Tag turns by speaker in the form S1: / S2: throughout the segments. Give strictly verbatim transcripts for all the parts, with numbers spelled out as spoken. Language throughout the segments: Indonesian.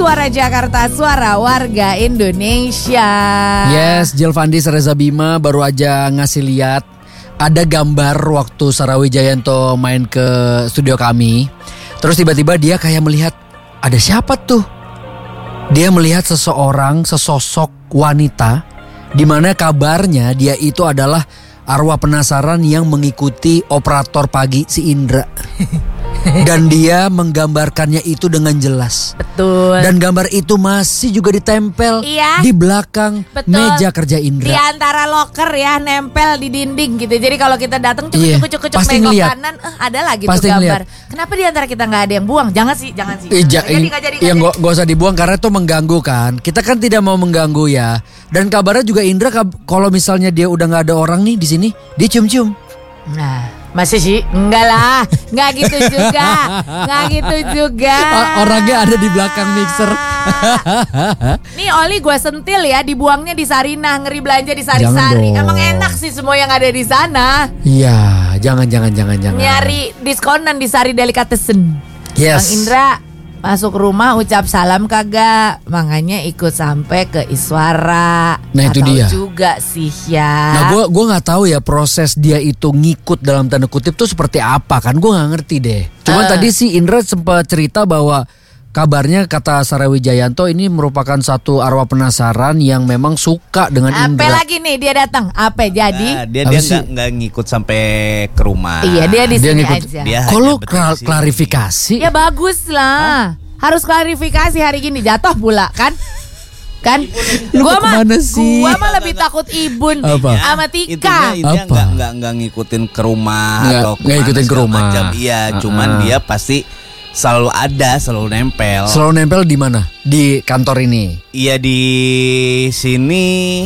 S1: Suara Jakarta, suara warga Indonesia.
S2: Yes, Jelvandis Reza Bima baru aja ngasih lihat ada gambar waktu Sarah Wijayanto main ke studio kami. Terus tiba-tiba dia kayak melihat ada siapa tuh? Dia melihat seseorang, sesosok wanita, di mana kabarnya dia itu adalah arwah penasaran yang mengikuti operator pagi si Indra. Dan dia menggambarkannya itu dengan jelas.
S1: Betul.
S2: Dan gambar itu masih juga ditempel
S1: Iya.
S2: di belakang
S1: Betul.
S2: meja kerja Indra.
S1: Di antara loker ya, nempel di dinding gitu. Jadi kalau kita datang
S2: Iya,
S1: cukup-cukup-cukup
S2: pasti
S1: nengok
S2: ngeliat.
S1: kanan, eh, ada lagi
S2: Pasti
S1: tuh gambar.
S2: ngeliat.
S1: Kenapa di antara kita nggak ada yang buang? Jangan sih, jangan sih.
S2: Eh, ja-
S1: Nggak jadi, nggak jadi, nggak
S2: yang
S1: jadi.
S2: gak, gak usah dibuang karena itu mengganggu kan. Kita kan tidak mau mengganggu ya. Dan kabarnya juga Indra kab- kalau misalnya dia udah nggak ada orang nih di sini, dia cium-cium.
S1: Nah, masih sih? Enggak lah, nggak gitu juga, nggak gitu juga.
S2: O- orangnya ada di belakang mixer.
S1: Nih Oli gue sentil ya, dibuangnya di Sarinah, ngeri belanja di
S2: Jangan
S1: Sari-Sari.
S2: dong.
S1: Emang enak sih semua yang ada di sana.
S2: Iya, jangan jangan jangan jangan.
S1: Nyari diskonan di Sari Delicatessen.
S2: Yes.
S1: Bang Indra masuk rumah ucap salam kagak, makanya ikut sampai ke Iswara.
S2: Nah, itu
S1: Nggak tahu
S2: dia.
S1: juga sih ya.
S2: Nah, gue gue nggak tahu ya proses dia itu ngikut dalam tanda kutip tuh seperti apa kan? Gue nggak ngerti deh. Cuman
S1: Eh.
S2: tadi si Indra sempat cerita bahwa kabarnya kata Sarah Wijayanto ini merupakan satu arwah penasaran yang memang suka dengan
S1: Apa
S2: Indra.
S1: lagi nih dia datang? Apa jadi?
S3: Nah, dia
S2: Apa
S3: dia
S2: sih?
S3: nggak nggak ngikut sampai ke rumah.
S1: Iya dia di
S2: Dia
S1: sini
S2: ngikut-
S1: aja.
S3: Dia
S2: Kok
S3: hanya
S2: lu
S3: betah
S2: kla-
S3: di sini.
S2: klarifikasi?
S1: Ya bagus lah. Harus klarifikasi hari gini jatuh pula kan? Kan?
S2: Lu
S1: Gua mah
S2: kemana sih?
S1: gua mah lebih takut Ibun
S2: Apa?
S1: sama
S3: Intinya,
S1: Tika.
S3: intinya
S2: Apa?
S3: nggak nggak nggak ngikutin ke rumah
S2: Nggak-
S3: atau
S2: nggak
S3: kemana
S2: ikutin ke
S3: segala
S2: rumah.
S3: macam. Iya, cuman
S2: Uh-uh.
S3: dia pasti selalu ada, selalu nempel.
S2: Selalu nempel di mana? Di kantor ini.
S3: Iya di sini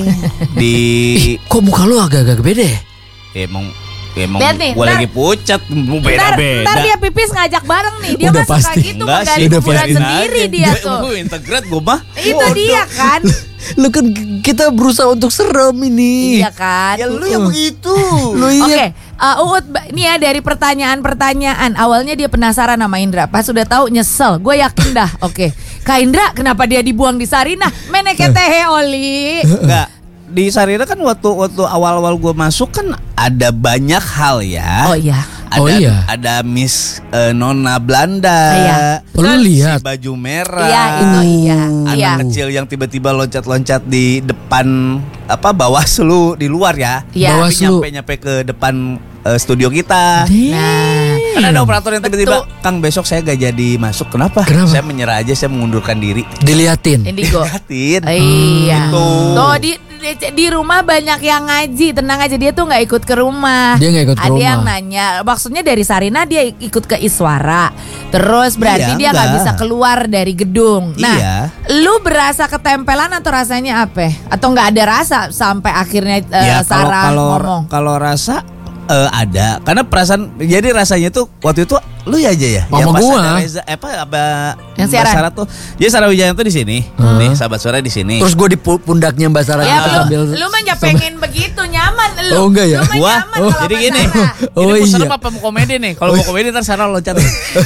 S3: di
S2: Ih, kok muka lu agak-agak beda ya?
S3: emang emang
S1: Lihat nih,
S3: gue
S1: ntar-
S3: lagi pucat, mau
S1: Ntar,
S3: beda-beda.
S1: ntar dia pipis ngajak bareng nih. Dia
S2: Udah
S1: mah suka
S2: pasti.
S1: gitu
S3: Enggak
S1: menggali
S3: sih,
S2: udah
S1: kuburan
S2: pasti.
S1: sendiri dia tuh.
S3: Gue integrat gue mah.
S1: Itu dia kan.
S2: Lu kan kita berusaha untuk serem ini.
S1: Iya kan.
S3: Ya lu yang begitu.
S2: Lu
S1: Oke,
S2: iya.
S1: uh, Uut, ba- ini ya dari pertanyaan-pertanyaan. Awalnya dia penasaran sama Indra, pas sudah tahu nyesel. Gue yakin dah. Oke, Kak Indra, kenapa dia dibuang di Sarinah? Meneke tehe Oli.
S3: Enggak. Di Sarina kan waktu waktu awal-awal gue masuk kan ada banyak hal ya.
S1: Oh iya.
S3: Ada,
S2: Oh iya.
S3: ada Miss eh, Nona Belanda.
S1: Iya.
S2: Oh, lu
S3: Si
S2: lihat?
S3: baju merah.
S1: Iya itu iya.
S3: Anak
S1: Iya.
S3: kecil yang tiba-tiba loncat-loncat di depan apa Bawaslu di luar ya.
S1: Iya.
S2: Bawah-
S3: Tapi
S2: Bawaslu.
S3: nyampe-nyampe ke depan eh, studio kita.
S1: Nah,
S3: Kan ada operator yang tiba-tiba,
S1: Betul.
S3: Kang besok saya gak jadi masuk. Kenapa?
S2: Kenapa?
S3: Saya menyerah aja, saya mengundurkan diri.
S2: Diliatin.
S1: Indigo.
S3: Lihatin.
S1: Iya.
S3: Gitu.
S1: Tuh di, di di rumah banyak yang ngaji, tenang aja dia tuh nggak ikut ke rumah.
S2: Dia nggak ikut ke
S1: Ada
S2: rumah.
S1: yang nanya, maksudnya dari Sarinah dia ikut ke Iswara, terus berarti
S3: Iya,
S1: dia nggak
S3: enggak.
S1: bisa keluar dari gedung. Nah,
S3: Iya.
S1: lu berasa ketempelan atau rasanya apa? Atau nggak ada rasa sampai akhirnya eh,
S3: Ya kalau
S1: Sarah
S3: kalau
S1: ngomong?
S3: kalau rasa eh, ada, karena perasaan jadi rasanya tuh waktu itu lu ya aja ya.
S2: Sama
S3: yang pas
S2: gua.
S3: ada Reza, eh, apa apa
S1: Yang
S3: Mbak
S1: siaran.
S3: Sarah tuh. Jadi Sarah Wijayanto di sini,
S2: Hmm.
S3: nih sahabat suara di sini.
S2: Terus gue di pu- pundaknya Mbak Sarah
S1: Ya
S2: gitu
S1: lu,
S2: sambil
S1: lu mah nggak
S2: sama-
S1: pengen begitu nyaman lu.
S2: Oh, enggak ya?
S1: Lu mah
S3: Gua,
S1: nyaman
S3: oh,
S1: kalau
S3: jadi
S1: sama
S3: gini.
S1: Sarah.
S2: Oh,
S3: Ini mau
S2: iya.
S3: serem apa mau komedi nih? Kalau mau komedi ntar Sarah loncat.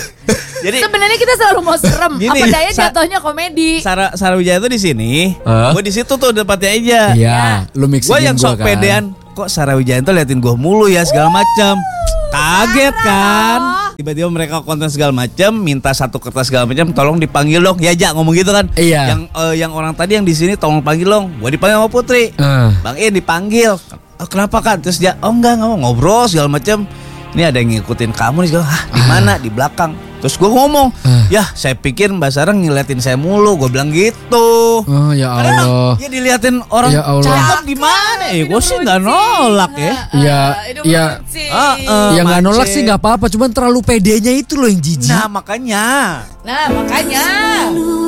S3: Jadi
S1: Sebenarnya kita selalu mau serem,
S3: Gini,
S1: apa daya
S3: Sa-
S1: jatuhnya komedi.
S3: Sarah Sarah Wijayanto di sini,
S2: Hah?
S3: gue di situ tuh tempatnya aja.
S2: Iya, lu mixin
S3: Gue yang
S2: gua
S3: sok
S2: kan.
S3: pedean, kok Sarah Wijayanto liatin gue mulu ya segala macam. Kaget kan? Tiba-tiba mereka konten segala macam, minta satu kertas segala macam, tolong dipanggil dong. Ya aja ngomong gitu kan?
S2: Iya.
S3: Yang eh, yang orang tadi yang di sini tolong panggil dong. Gue dipanggil sama Putri.
S2: Eh.
S3: Bang In dipanggil. "Oh, kenapa kan? Terus dia, oh enggak enggak mau ngobrol segala macam. Ini ada yang ngikutin kamu nih segala. Hah, di mana? Di belakang. Terus gue ngomong,
S2: Ah.
S3: ya saya pikir Mbak Sarah ngeliatin saya mulu. Gue bilang gitu.
S2: Oh ya
S3: Karena emang
S2: Allah.
S3: ya diliatin orang
S2: Ya Allah.
S3: cakep gimana ya? Gue sih nggak nolak ya.
S2: Ya, ya,
S3: Ah, eh,
S2: yang nggak nolak
S3: macet.
S2: sih nggak apa-apa, cuman terlalu pedenya itu loh yang jijik.
S3: Nah makanya.
S1: Nah makanya